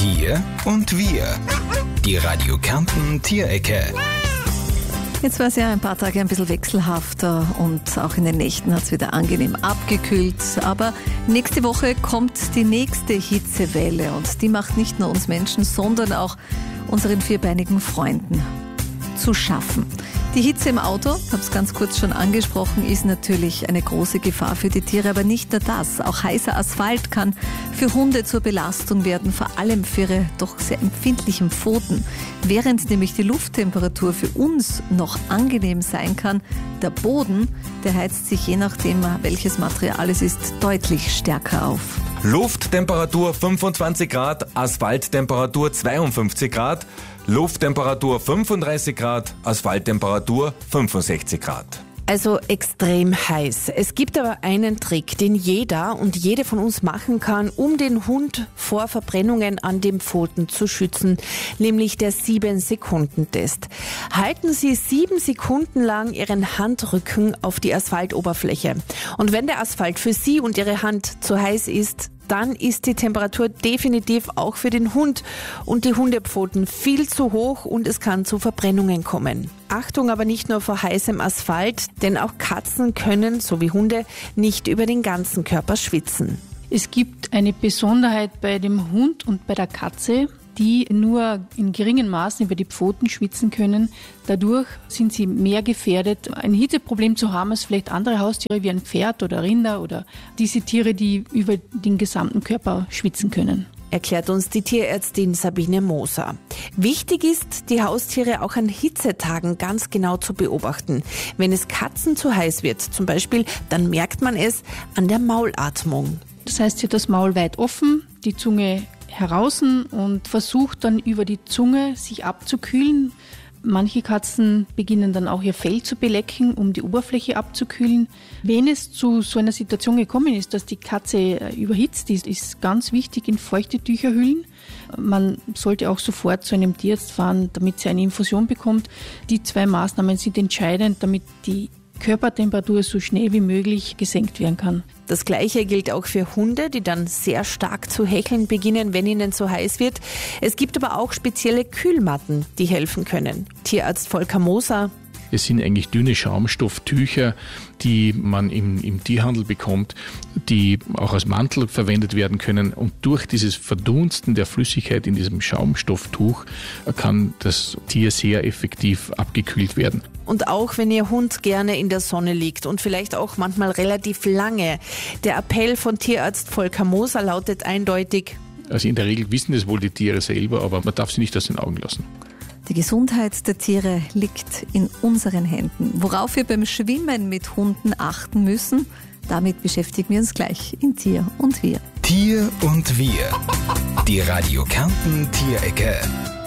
Tier und Wir. Die Radio Kärnten Tierecke. Jetzt war es ja ein paar Tage ein bisschen wechselhafter und auch in den Nächten hat es wieder angenehm abgekühlt. Aber nächste Woche kommt die nächste Hitzewelle und die macht nicht nur uns Menschen, sondern auch unseren vierbeinigen Freunden zu schaffen. Die Hitze im Auto, ich habe es ganz kurz schon angesprochen, ist natürlich eine große Gefahr für die Tiere, aber nicht nur das. Auch heißer Asphalt kann für Hunde zur Belastung werden, vor allem für ihre doch sehr empfindlichen Pfoten. Während nämlich die Lufttemperatur für uns noch angenehm sein kann, der Boden, der heizt sich je nachdem, welches Material es ist, deutlich stärker auf. Lufttemperatur 25 Grad, Asphalttemperatur 52 Grad, Lufttemperatur 35 Grad, Asphalttemperatur 65 Grad. Also extrem heiß. Es gibt aber einen Trick, den jeder und jede von uns machen kann, um den Hund vor Verbrennungen an den Pfoten zu schützen, nämlich der 7-Sekunden-Test. Halten Sie 7 Sekunden lang Ihren Handrücken auf die Asphaltoberfläche. Und wenn der Asphalt für Sie und Ihre Hand zu heiß ist, dann ist die Temperatur definitiv auch für den Hund und die Hundepfoten viel zu hoch und es kann zu Verbrennungen kommen. Achtung aber nicht nur vor heißem Asphalt, denn auch Katzen können, so wie Hunde, nicht über den ganzen Körper schwitzen. Es gibt eine Besonderheit bei dem Hund und bei der Katze, die nur in geringen Maßen über die Pfoten schwitzen können. Dadurch sind sie mehr gefährdet, ein Hitzeproblem zu haben als vielleicht andere Haustiere wie ein Pferd oder Rinder oder diese Tiere, die über den gesamten Körper schwitzen können. Erklärt uns die Tierärztin Sabine Moser. Wichtig ist, die Haustiere auch an Hitzetagen ganz genau zu beobachten. Wenn es Katzen zu heiß wird zum Beispiel, dann merkt man es an der Maulatmung. Das heißt, sie hat das Maul weit offen, die Zunge heraus und versucht dann über die Zunge sich abzukühlen. Manche Katzen beginnen dann auch ihr Fell zu belecken, um die Oberfläche abzukühlen. Wenn es zu so einer Situation gekommen ist, dass die Katze überhitzt ist, ist ganz wichtig, in feuchte Tücher hüllen. Man sollte auch sofort zu einem Tierarzt fahren, damit sie eine Infusion bekommt. Die 2 Maßnahmen sind entscheidend, damit die Körpertemperatur so schnell wie möglich gesenkt werden kann. Das Gleiche gilt auch für Hunde, die dann sehr stark zu hecheln beginnen, wenn ihnen zu heiß wird. Es gibt aber auch spezielle Kühlmatten, die helfen können. Tierarzt Volker Moser. Es sind eigentlich dünne Schaumstofftücher, die man im Tierhandel bekommt, die auch als Mantel verwendet werden können. Und durch dieses Verdunsten der Flüssigkeit in diesem Schaumstofftuch kann das Tier sehr effektiv abgekühlt werden. Und auch wenn Ihr Hund gerne in der Sonne liegt und vielleicht auch manchmal relativ lange. Der Appell von Tierarzt Volker Moser lautet eindeutig: Also in der Regel wissen das wohl die Tiere selber, aber man darf sie nicht aus den Augen lassen. Die Gesundheit der Tiere liegt in unseren Händen. Worauf wir beim Schwimmen mit Hunden achten müssen, damit beschäftigen wir uns gleich in Tier und Wir. Tier und Wir. Die Radio Kärnten Tierecke.